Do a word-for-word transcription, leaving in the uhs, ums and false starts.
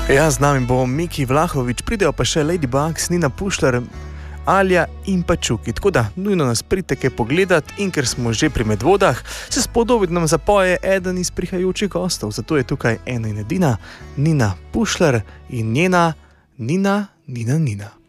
Ja, z nami bo Miki Vlahovič, pridejo pa še Ladybugs, Nina Pušlar, Alja in pa Čuki. Tako da, nujno nas pridite kaj pogledat in ker smo že pri Medvodah, se spodobit nam zapoje eden iz prihajajočih gostov. Zato je tukaj ena in edina Nina Pušlar in njena Nina, Nina, Nina.